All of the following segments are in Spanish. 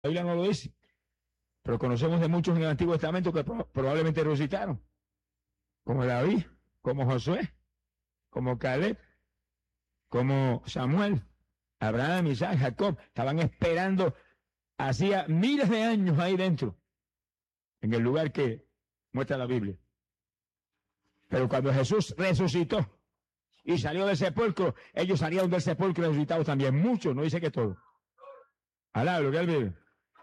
Biblia no lo dice, pero conocemos de muchos en el Antiguo Testamento que probablemente resucitaron, como David, como Josué, como Caleb, como Samuel, Abraham, Isaac, Jacob. Estaban esperando hacía miles de años ahí dentro, en el lugar que muestra la Biblia. Pero cuando Jesús resucitó y salió del sepulcro, ellos salieron del sepulcro resucitados también. Muchos, no dice que todos. Alá, lo que él vive.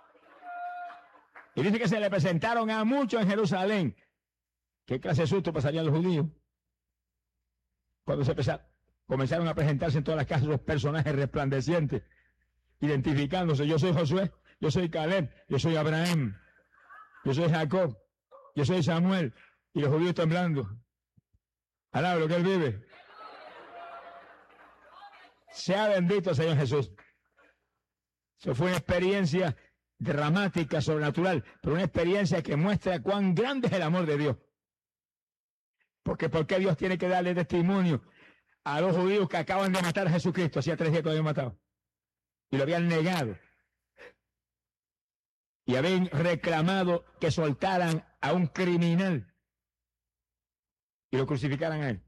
Y dice que se le presentaron a muchos en Jerusalén. ¿Qué clase de susto pasarían los judíos? Cuando comenzaron a presentarse en todas las casas los personajes resplandecientes, identificándose. Yo soy Josué, yo soy Caleb, yo soy Abraham, yo soy Jacob, yo soy Samuel. Y los judíos temblando. Alá, lo que él vive. Sea bendito el Señor Jesús. Eso fue una experiencia dramática, sobrenatural, pero una experiencia que muestra cuán grande es el amor de Dios. Porque ¿por qué Dios tiene que darle testimonio a los judíos que acaban de matar a Jesucristo? Hacía 3 días que lo habían matado. Y lo habían negado. Y habían reclamado que soltaran a un criminal y lo crucificaran a él.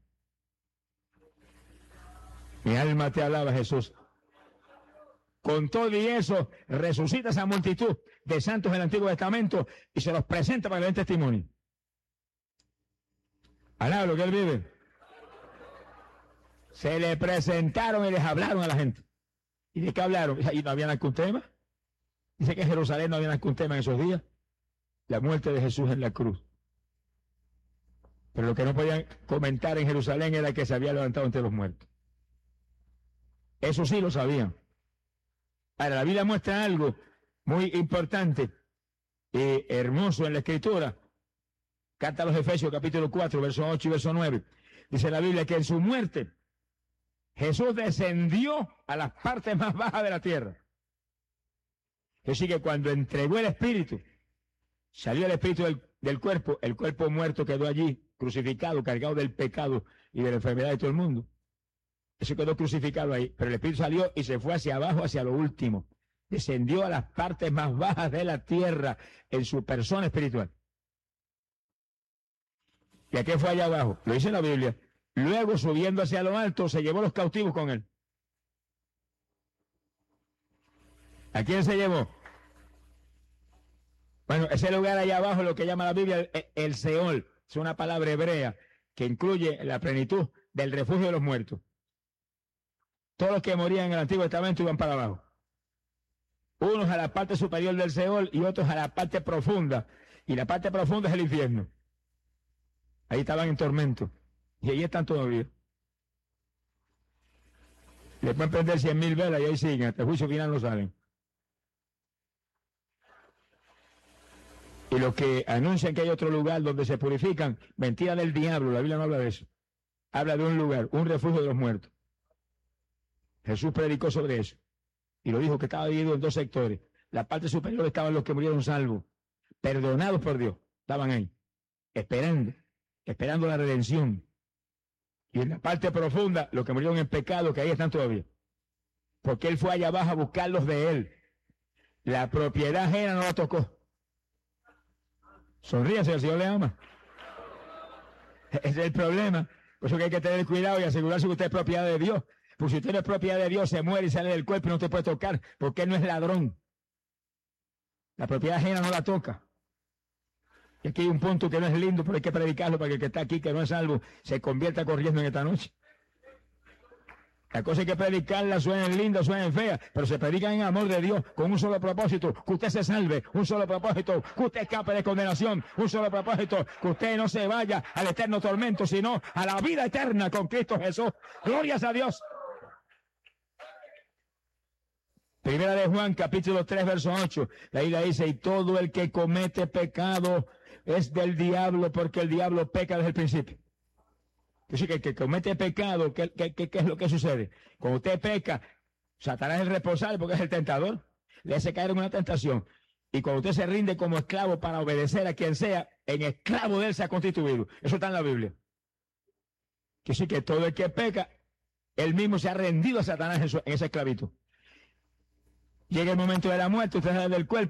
Mi alma te alaba, Jesús. Con todo y eso, resucita esa multitud de santos del Antiguo Testamento y se los presenta para que den testimonio. Alá, lo que él vive. Se le presentaron y les hablaron a la gente. ¿Y de qué hablaron? ¿Y no había algún tema? Dice que en Jerusalén no había algún tema en esos días. La muerte de Jesús en la cruz. Pero lo que no podían comentar en Jerusalén era que se había levantado entre los muertos. Eso sí lo sabían. Ahora, la Biblia muestra algo muy importante y hermoso en la Escritura. Carta a los Efesios, capítulo 4, versos 8 y verso 9. Dice la Biblia que en su muerte Jesús descendió a las partes más bajas de la tierra. Es decir, que cuando entregó el Espíritu, salió el Espíritu del cuerpo, el cuerpo muerto quedó allí, crucificado, cargado del pecado y de la enfermedad de todo el mundo. Eso quedó crucificado ahí, pero el Espíritu salió y se fue hacia abajo, hacia lo último. Descendió a las partes más bajas de la tierra en su persona espiritual. ¿Y a qué fue allá abajo? Lo dice la Biblia. Luego, subiendo hacia lo alto, se llevó los cautivos con él. ¿A quién se llevó? Bueno, ese lugar allá abajo, lo que llama la Biblia el Seol, es una palabra hebrea que incluye la plenitud del refugio de los muertos. Todos los que morían en el Antiguo Testamento iban para abajo. Unos a la parte superior del Seol y otros a la parte profunda. Y la parte profunda es el infierno. Ahí estaban en tormento. Y ahí están todavía. Le pueden prender 100.000 velas y ahí siguen. Hasta el juicio final no salen. Y los que anuncian que hay otro lugar donde se purifican, mentira del diablo. La Biblia no habla de eso. Habla de un lugar, un refugio de los muertos. Jesús predicó sobre eso. Y lo dijo que estaba dividido en 2 sectores. La parte superior estaban los que murieron salvos, perdonados por Dios. Estaban ahí, esperando la redención. Y en la parte profunda, los que murieron en pecado, que ahí están todavía. Porque él fue allá abajo a buscarlos de él. La propiedad ajena no la tocó. Sonríase, el Señor le ama. Ese es el problema. Por eso que hay que tener cuidado y asegurarse que usted es propiedad de Dios. Pues si usted no es propiedad de Dios, se muere y sale del cuerpo y no te puede tocar, porque él no es ladrón. La propiedad ajena no la toca. Y aquí hay un punto que no es lindo, pero hay que predicarlo para que el que está aquí, que no es salvo, se convierta corriendo en esta noche. La cosa es que predicarla suenen linda, suenen fea, pero se predican en amor de Dios, con un solo propósito, que usted se salve, un solo propósito, que usted escape de condenación, un solo propósito, que usted no se vaya al eterno tormento, sino a la vida eterna con Cristo Jesús. Glorias a Dios. Primera de Juan, capítulo 3, verso 8. La Biblia dice, y todo el que comete pecado es del diablo, porque el diablo peca desde el principio. Así que el que comete pecado, ¿qué es lo que sucede? Cuando usted peca, Satanás es el responsable porque es el tentador. Le hace caer en una tentación. Y cuando usted se rinde como esclavo para obedecer a quien sea, en esclavo de él se ha constituido. Eso está en la Biblia. Que sí que todo el que peca, él mismo se ha rendido a Satanás en esa esclavitud. Llega el momento de la muerte, usted sale del cuerpo.